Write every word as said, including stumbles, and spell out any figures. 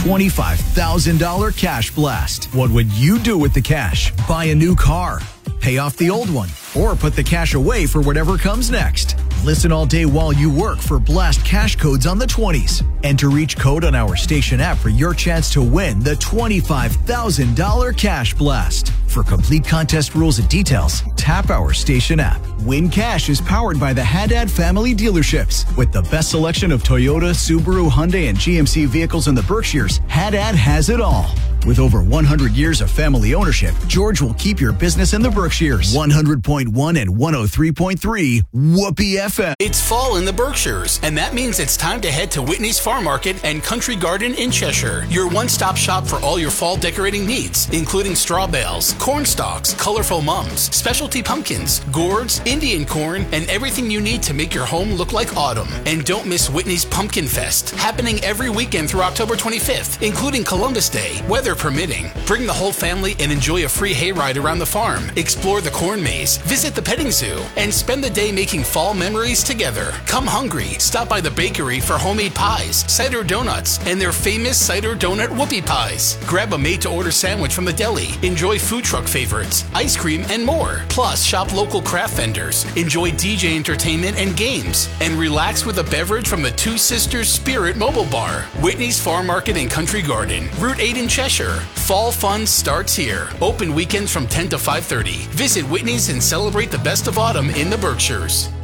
twenty-five thousand dollars cash blast. What would you do with the cash? Buy a new car, pay off the old one, or put the cash away for whatever comes next. Listen all day while you work for Blast cash codes on the twenties. Enter each code on our station app for your chance to win the twenty-five thousand dollars cash blast. For complete contest rules and details, tap our station app. Win Cash is powered by the Haddad Family Dealerships. With the best selection of Toyota, Subaru, Hyundai, and G M C vehicles in the Berkshires, Haddad has it all. With over one hundred years of family ownership, George will keep your business in the Berkshires. one hundred point one and one oh three point three Whoopee F M. It's fall in the Berkshires, and that means it's time to head to Whitney's Farm Market and Country Garden in Cheshire. Your one-stop shop for all your fall decorating needs, including straw bales, corn stalks, colorful mums, specialty pumpkins, gourds, Indian corn, and everything you need to make your home look like autumn. And don't miss Whitney's Pumpkin Fest, happening every weekend through October twenty-fifth, including Columbus Day, weather permitting. Bring the whole family and enjoy a free hayride around the farm, explore the corn maze, visit the petting zoo, and spend the day making fall memories together. Come hungry, stop by the bakery for homemade pies, cider donuts, and their famous cider donut whoopie pies. Grab a made-to-order sandwich from the deli, enjoy food truck favorites, ice cream, and more. Plus, shop local craft vendors, enjoy D J entertainment and games, and relax with a beverage from the Two Sisters Spirit Mobile Bar. Whitney's Farm Market and Country Garden, Route eight in Cheshire. Fall fun starts here. Open weekends from ten to five thirty. Visit Whitney's and celebrate the best of autumn in the Berkshires.